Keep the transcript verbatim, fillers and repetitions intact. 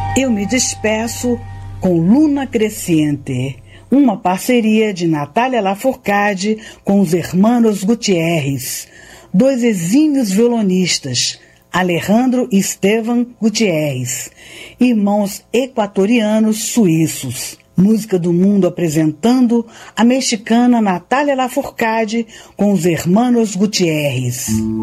Eu me despeço com Luna Crescente, uma parceria de Natália Lafourcade com os hermanos Gutierrez, dois exímios violonistas, Alejandro e Esteban Gutierrez, irmãos equatorianos suíços. Música do Mundo apresentando a mexicana Natália Lafourcade com os hermanos Gutierrez.